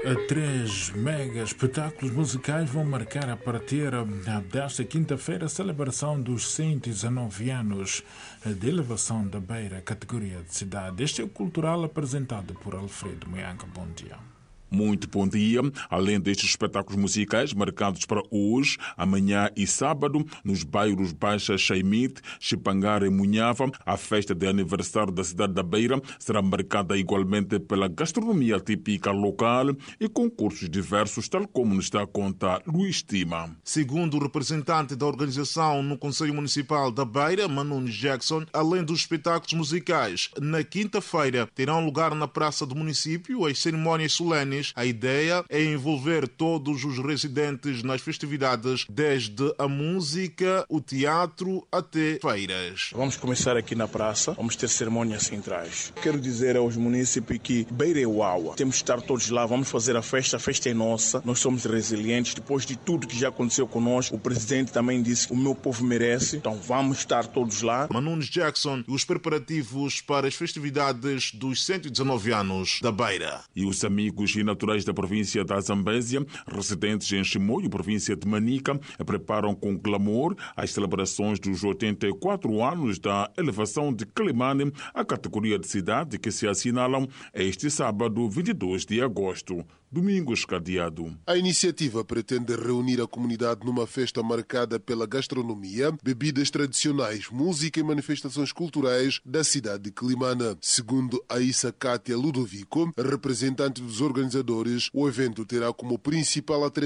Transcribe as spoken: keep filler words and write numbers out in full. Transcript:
Três mega espetáculos musicais vão marcar a partir desta quinta-feira a celebração dos cento e dezanove anos de elevação da Beira, categoria de cidade. Este é o cultural apresentado por Alfredo Moianga. Bom dia. Muito bom dia. Além destes espetáculos musicais marcados para hoje, amanhã e sábado, nos bairros Baixa, Chaimite, Chipangara e Munhava, a festa de aniversário da cidade da Beira será marcada igualmente pela gastronomia típica local e concursos diversos, tal como nos está a contar Luís Tima. Segundo o representante da organização no Conselho Municipal da Beira, Manu Jackson, além dos espetáculos musicais, na quinta-feira terão lugar na Praça do Município as cerimónias solenes. A ideia é envolver todos os residentes nas festividades, desde a música, o teatro até feiras. Vamos começar aqui na praça, vamos ter cerimônias centrais. Quero dizer aos munícipes que Beira é uau, temos que estar todos lá, vamos fazer a festa, a festa é nossa, nós somos resilientes, depois de tudo que já aconteceu conosco, o presidente também disse que o meu povo merece, então vamos estar todos lá. Manu Jackson e os preparativos para as festividades dos cento e dezanove anos da Beira. E os amigos e naturais da província da Zambésia, residentes em Chimoio, província de Manica, preparam com glamour as celebrações dos oitenta e quatro anos da elevação de Quelimane à categoria de cidade, que se assinalam este sábado, vinte e dois de agosto. Domingos Cadeado. A iniciativa pretende reunir a comunidade numa festa marcada pela gastronomia, bebidas tradicionais, música e manifestações culturais da cidade de Quelimane. Segundo Aissa Cátia Ludovico, representante dos organizadores, o evento terá como principal atração